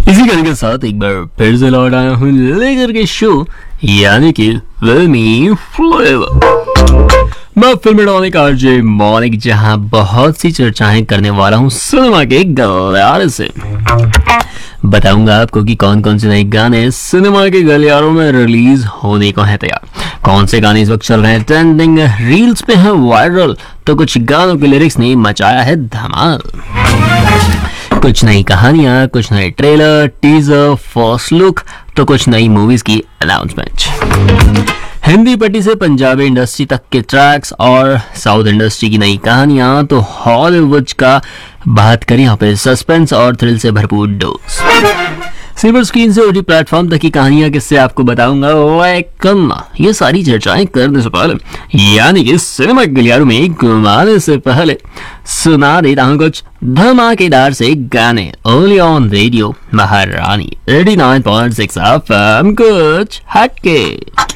इसी गाने के साथ एक बार फिर से लौट आया हूँ लेकर के शो यानी कि फिल्मी फ्लेवर। मैं फिल्म डॉनिक आरजे मॉनिक, जहां बहुत सी चर्चाएं करने वाला हूँ सिनेमा के गलियारे से। बताऊंगा आपको कि कौन कौन से नए गाने सिनेमा के गलियारों में रिलीज होने को है तैयार, कौन से गाने इस वक्त चल रहे हैं ट्रेंडिंग, रील्स पे है वायरल, तो कुछ गानों के लिरिक्स ने मचाया है धमाल। कुछ नई कहानियां, कुछ नए ट्रेलर, टीजर, फर्स्ट लुक, तो कुछ नई मूवीज की अनाउंसमेंट। हिंदी पट्टी से पंजाबी इंडस्ट्री तक के ट्रैक्स और साउथ इंडस्ट्री की नई कहानियां, तो हॉलीवुड का बात करें यहाँ पे सस्पेंस और थ्रिल से भरपूर डोज। सिल्वर स्क्रीन से ओटी प्लेटफॉर्म तक की कहानियां किससे आपको बताऊंगा, वेलकम। ये सारी चर्चाएं करने से पहले यानी कि सिनेमा के गलियारों में घुमाने से पहले सुना देता हूं कुछ धमाकेदार से गाने ओनली ऑन रेडियो महारानी 89.6 FM, कुछ हटके।